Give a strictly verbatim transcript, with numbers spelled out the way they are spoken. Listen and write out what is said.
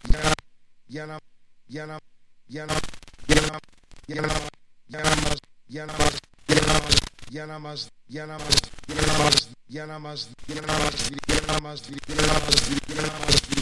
για να για να για να για να για να για να μας για να μας για να μας για να μας για να μας για να μας για να μας για να μας για να μας για να μας